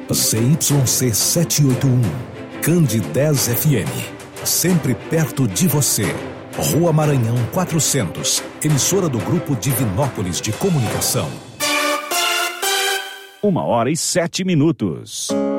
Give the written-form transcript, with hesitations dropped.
ZYC 781, Candidez FM, sempre perto de você. Rua Maranhão 400, emissora do Grupo Divinópolis de Comunicação. 1h07.